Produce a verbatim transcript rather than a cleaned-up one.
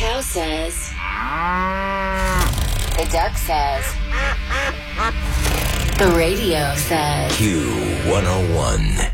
cow says. The duck says. The radio says. Q one oh one.